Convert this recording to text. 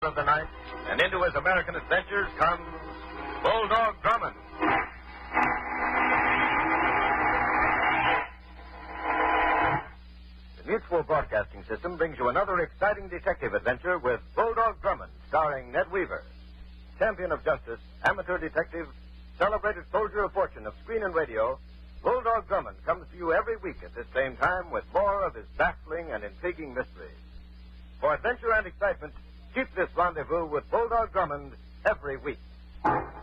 of the night, and into his American adventures comes Bulldog Drummond. The Mutual Broadcasting System brings you another exciting detective adventure with Bulldog Drummond, starring Ned Weaver. Champion of justice, amateur detective, celebrated soldier of fortune of screen and radio, Bulldog Drummond comes to you every week at this same time with more of his baffling and intriguing mysteries. For adventure and excitement, keep this rendezvous with Bulldog Drummond every week.